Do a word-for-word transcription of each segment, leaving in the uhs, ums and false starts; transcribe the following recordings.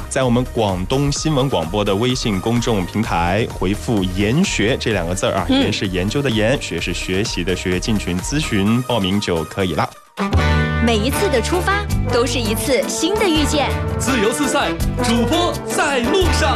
在我们广东新闻广播的微信公众平台回复研学这两个字啊，研是研究的研，学是学习的学，进群咨询报名就可以了。 每一次的出发都是一次新的遇见， 自由自在，主播在路上。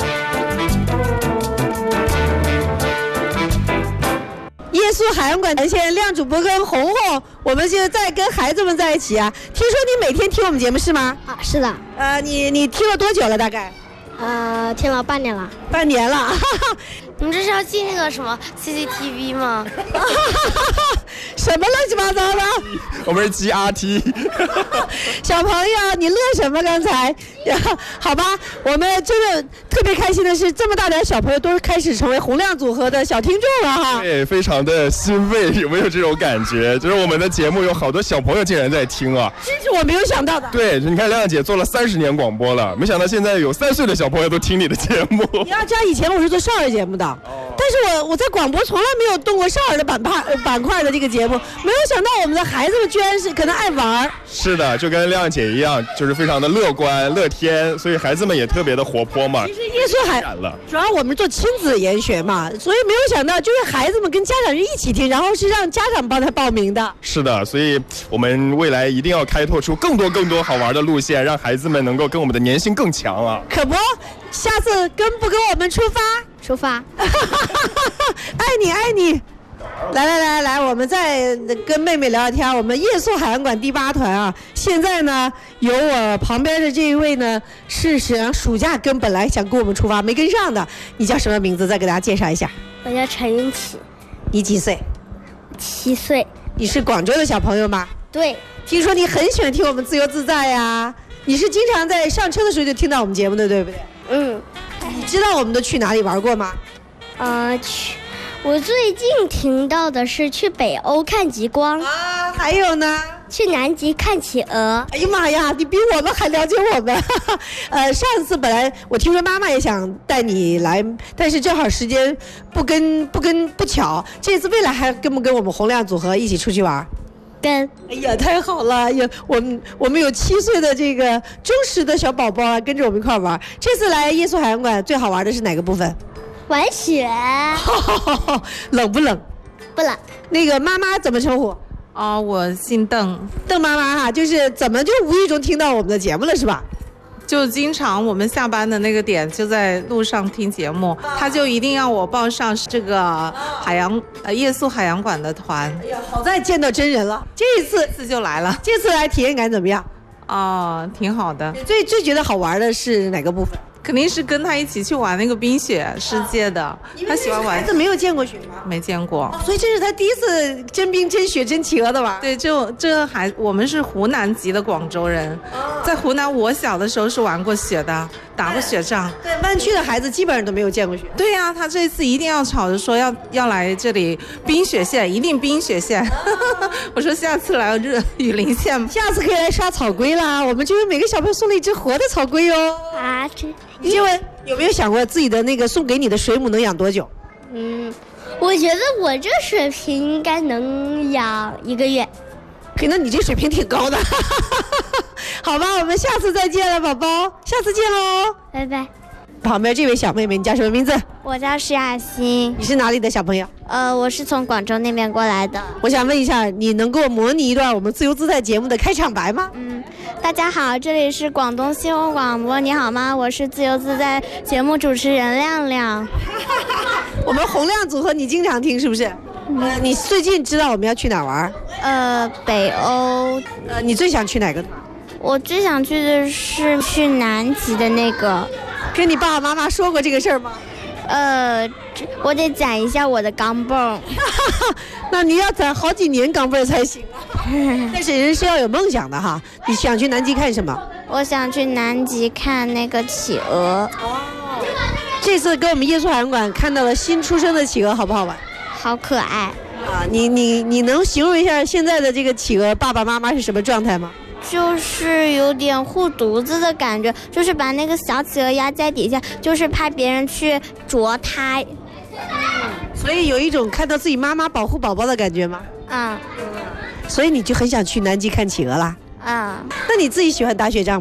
夜宿海洋馆，现在亮主播跟红红，我们现在在跟孩子们在一起啊。听说你每天听我们节目是吗？ 啊，是的。 呃，你你听了多久了？大概？ 呃，听了半年了。 半年了。 你们这是要进那个什么 C C T V 吗？ 什么乱七八糟的？ 我们是 G R T。 小朋友，你乐什么？刚才？好吧，我们真的特别开心的是，这么大点小朋友都开始成为洪亮组合的小听众了哈。 对，非常的欣慰，有没有这种感觉？就是我们的节目有好多小朋友竟然在听啊！ 这是我没有想到的。 对，你看亮亮姐做了三十年广播了，没想到现在有三岁的小朋友都听你的节目。 你要知道，以前我是做少儿节目的。但是我我在广播从来没有动过少儿的板块板块的这个节目，没有想到我们的孩子们居然是可能爱玩。 是的，就跟亮姐一样，就是非常的乐观乐天，所以孩子们也特别的活泼嘛。 其实夜宿海主要我们做亲子研学嘛，所以没有想到就是孩子们跟家长一起听，然后是让家长帮他报名的。 是的，所以我们未来一定要开拓出更多更多好玩的路线，让孩子们能够跟我们的粘性更强啊！ 可不，下次跟不跟我们出发？ 出发。 爱你爱你。来来来来，我们再跟妹妹聊聊天。我们夜宿海洋馆第八团啊，现在呢有我旁边的这一位呢，是想暑假跟本来想跟我们出发没跟上的。你叫什么名字？再给大家介绍一下。 我叫陈云启。 你几岁？ 七岁。 你是广州的小朋友吗？ 对。 听说你很喜欢听我们自由自在呀？你是经常在上车的时候就听到我们节目的，对不对？ 嗯。 你知道我们都去哪里玩过吗？ 呃，去。我最近听到的是去北欧看极光啊，还有呢， 去南极看企鹅。 哎呀妈呀，你比我们还了解我们。呃，上次本来我听说妈妈也想带你来，但是正好时间不跟不跟不巧，这次未来还跟不跟我们洪亮组合一起出去玩？ 跟。 哎呀，太好了！有我们我们有七岁的这个忠实的小宝宝啊，跟着我们一块玩。这次来夜宿海洋馆最好玩的是哪个部分？ 玩雪。 冷不冷？ 不冷。 那个妈妈怎么称呼？ 哦，我姓邓， 邓妈妈哈，就是怎么就无意中听到我们的节目了是吧？ 就经常我们下班的那个点就在路上听节目，他就一定要我报上这个海洋呃夜宿海洋馆的团。 哎呀，好在见到真人了，这一次这次就来了。 这次来体验感怎么样？ 哦，挺好的。 最最觉得好玩的是哪个部分？ 肯定是跟他一起去玩那个冰雪世界的，啊、他喜欢玩。 孩子没有见过雪吗？ 没见过、 哦，所以这是他第一次真冰真雪真企鹅的玩。 对，这这还我们是湖南籍的广州人，哦、在湖南我小的时候是玩过雪的，打过雪仗。 对，湾区的孩子基本上都没有见过雪。 对呀、啊，他这次一定要吵着说要要来这里冰雪线，一定冰雪线。哦、我说下次来热雨林线， 下次可以来刷草龟啦。我们就为每个小朋友送了一只活的草龟哦。 啊，这。 因为有没有想过自己的那个送给你的水母能养多久？ 嗯，我觉得我这水平应该能养一个月。 可能你这水平挺高的。好吧，我们下次再见了，宝宝，下次见喽， 拜拜。 旁边这位小妹妹，你叫什么名字？ 我叫施雅欣。 你是哪里的小朋友？ 呃，我是从广州那边过来的。 我想问一下，你能给我模拟一段我们自由自在节目的开场白吗？ 嗯，大家好，这里是广东新闻广播，你好吗？我是自由自在节目主持人亮亮。 我们洪亮组合你经常听是不是？嗯、呃，你最近知道我们要去哪儿玩？ 呃，北欧。 呃，你最想去哪个？ 我最想去的是去南极的那个。 跟你爸爸妈妈说过这个事儿吗？ 呃，我得攒一下我的钢镚。 那你要攒好几年钢镚才行。但是人是要有梦想的哈。你想去南极看什么？ 我想去南极看那个企鹅。 哦。这次跟我们夜宿海洋馆看到了新出生的企鹅，好不好玩？ 好可爱。 啊，你你你能形容一下现在的这个企鹅爸爸妈妈是什么状态吗？ 就是有点护犊子的感觉，就是把那个小企鹅压在底下，就是怕别人去啄它。 所以有一种看到自己妈妈保护宝宝的感觉吗？ 嗯。 所以你就很想去南极看企鹅啦？ 嗯。 那你自己喜欢打雪仗吗？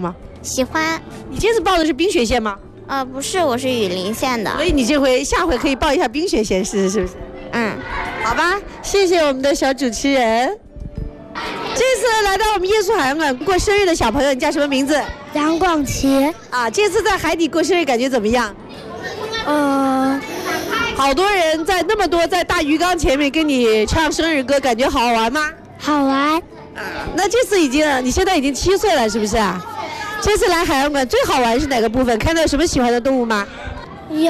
喜欢。 你这次报的是冰雪线吗？ 呃，不是，我是雨林县的。 所以你这回下回可以报一下冰雪线试试，是不是？ 嗯， 好吧，谢谢我们的小主持人。这次来到我们夜宿海洋馆过生日的小朋友，你叫什么名字？ 杨广琪。 啊，这次在海底过生日感觉怎么样？ 嗯、呃， 好多人在那么多在大鱼缸前面跟你唱生日歌，感觉好玩吗？ 好玩。 啊，那这次已经你现在已经七岁了，是不是啊？这次来海洋馆最好玩是哪个部分？看到有什么喜欢的动物吗？ 有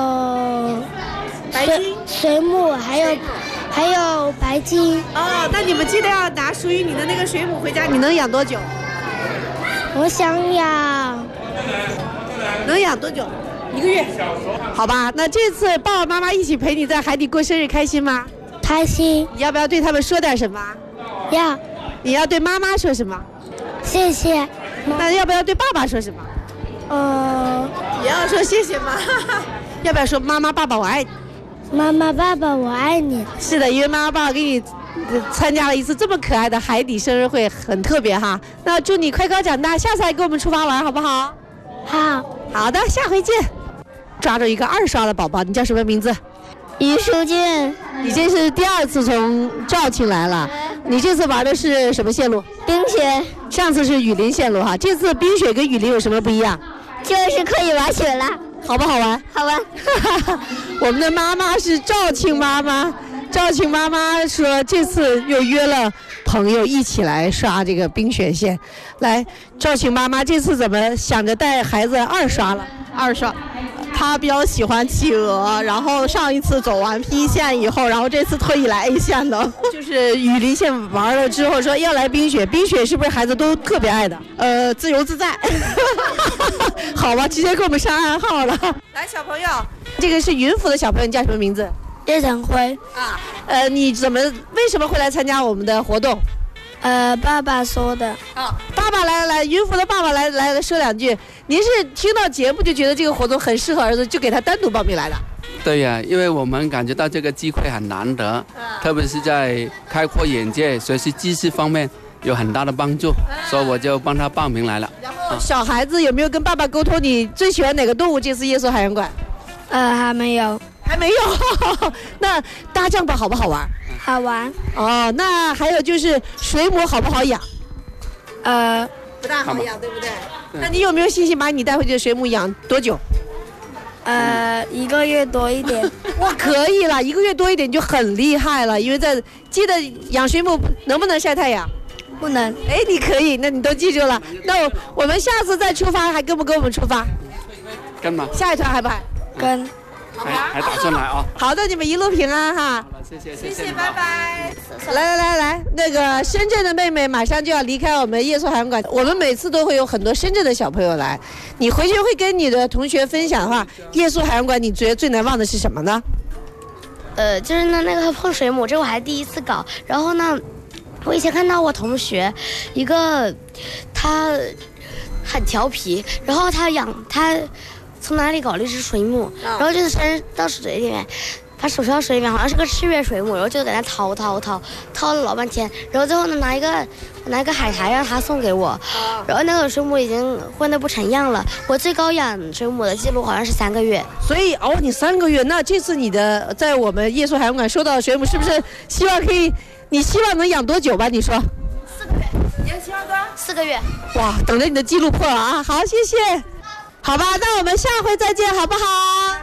白鲸、 水母，还有还有白鲸。 哦，那你们记得要拿属于你的那个水母回家，你能养多久？ 我想养， 能养多久？一个月。好吧，那这次爸爸妈妈一起陪你在海底过生日，开心吗？ 开心。 你要不要对他们说点什么？ 要。 你要对妈妈说什么？ 谢谢。 那要不要对爸爸说什么？ 呃， 也要说谢谢吗？要不要说妈妈爸爸我爱你？ 妈妈爸爸我爱你。 是的，因为妈妈爸爸给你参加了一次这么可爱的海底生日会，很特别哈。那祝你快高长大，下次还跟我们出发玩好不好？ 好。 好的，下回见。抓住一个二刷的宝宝，你叫什么名字？ 于淑俊。 你这是第二次从肇庆来了，你这次玩的是什么线路？ 冰雪。 上次是雨林线路哈，这次冰雪跟雨林有什么不一样？ 就是可以玩雪了。 好不好玩？ 好玩。 我们的妈妈是肇庆妈妈，肇庆妈妈说这次又约了朋友一起来刷这个冰雪线。来，肇庆妈妈这次怎么想着带孩子二刷了？ 二刷。他比较喜欢企鹅，然后上一次走完 P 线以后，然后这次特意来 A 线的， 就是雨林线玩了之后说要来冰雪，冰雪是不是孩子都特别爱的？ 呃，自由自在。 好吧，直接给我们上暗号了。来，小朋友，这个是云浮的小朋友，你叫什么名字？ 叶晨辉。 啊，呃，你怎么为什么会来参加我们的活动？ 呃，爸爸说的。 啊，爸爸来来来，云浮的爸爸来来来说两句。您是听到节目就觉得这个活动很适合儿子，就给他单独报名来的？ 对呀、啊，因为我们感觉到这个机会很难得，啊、特别是在开阔眼界、学习知识方面有很大的帮助，啊、所以我就帮他报名来了。 然后小孩子有没有跟爸爸沟通？你最喜欢哪个动物？这次夜宿海洋馆？ 呃，还没有。 还没有。那搭帐篷好不好玩？ 好玩。 哦，那还有就是水母好不好养？ 呃， 不大好养，对不对？那你有没有信心把你带回去的水母养多久？ 呃，一个月多一点。 哇，可以了，一个月多一点就很厉害了。因为在记得养水母能不能晒太阳？ 不能。 哎，你可以，那你都记住了。那我我们下次再出发，还跟不跟我们出发？ 跟吗？ 下一团还不还？ 跟。 还还打算来啊？ 好的，你们一路平安哈。 好了，谢谢谢谢谢，拜拜。来来来来，那个深圳的妹妹马上就要离开我们夜宿海洋馆，我们每次都会有很多深圳的小朋友来。你回去会跟你的同学分享的话，夜宿海洋馆你觉得最难忘的是什么呢？ 呃，就是呢那个碰水母，这我还第一次搞。然后呢，我以前看到我同学一个他很调皮，然后他养他。从哪里搞了一只水母，然后就是伸到水里面，把手伸到水里面，好像是个赤月水母，然后就在那掏掏掏掏了老半天，然后最后呢拿一个拿一个海苔让他送给我，然后那个水母已经混得不成样了。我最高养水母的记录好像是三个月， 所以哦你三个月，那这次你的在我们夜宿海洋馆收到的水母是不是希望可以？你希望能养多久吧？你说？ 四个月。你希望多少？四个月。 哇，等着你的记录破了啊！好，谢谢。好吧，那我们下回再见，好不好？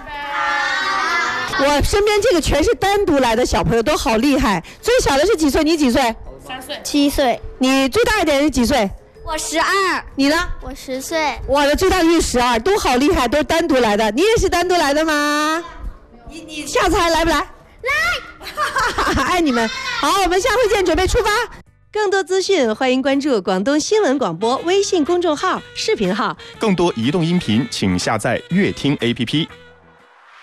好。我身边这个全是单独来的小朋友，都好厉害。最小的是几岁？你几岁？ 三岁。 七岁。 你最大一点是几岁？ 我十二。 你呢？ 我十岁。 我的最大的是十二，都好厉害，都是单独来的。你也是单独来的吗？你你下次还来不来？来。爱你们。好，我们下回见，准备出发。更多资讯，欢迎关注广东新闻广播微信公众号、视频号。 更多移动音频，请下载乐听 A P P。